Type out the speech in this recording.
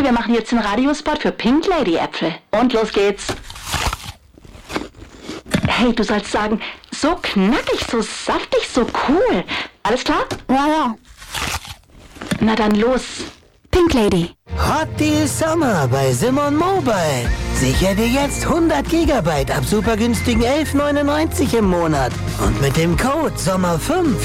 wir machen jetzt einen Radiospot für Pink Lady Äpfel. Und los geht's. Hey, du sollst sagen, so knackig, so saftig, so cool. Alles klar? Ja. Na dann los. Pink Lady. Hot Deal Sommer bei Simon Mobile. Sicher dir jetzt 100 GB ab super günstigen 11,99 im Monat. Und mit dem Code SOMMER5